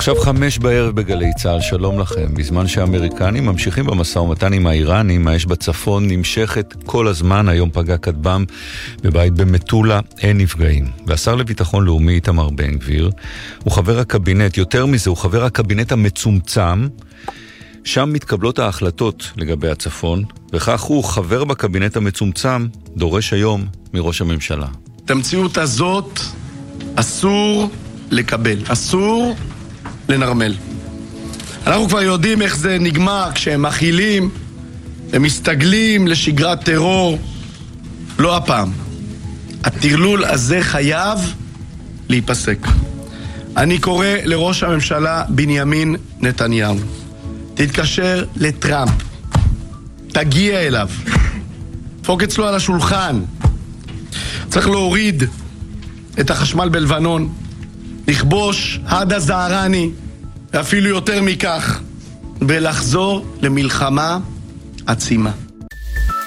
עכשיו 5 בערב בגלי צהל, שלום לכם. בזמן שהאמריקנים ממשיכים במשא ומתן עם האיראנים, האש בצפון נמשכת כל הזמן. היום פגע כטב"ם בבית במטולה, אין נפגעים. והשר לביטחון לאומי איתמר בן גביר הוא חבר הקבינט, יותר מזה הוא חבר הקבינט המצומצם, שם מתקבלות ההחלטות לגבי הצפון, וכך הוא חבר בקבינט המצומצם, דורש היום מראש הממשלה. את המציאות הזאת אסור לקבל, אסור לנרמל. אנחנו כבר יודעים איך זה נגמר כשהם מכילים, הם מסתגלים לשגרת טרור. לא הפעם. הטרלול הזה חייב להיפסק. אני קורא לראש הממשלה בנימין נתניהו, תתקשר לטראמפ, תגיע אליו, דפוק אצלו על השולחן. צריך להוריד את החשמל בלבנון, לכבוש עד הזערני, ואפילו יותר מכך, ולחזור למלחמה עצימה.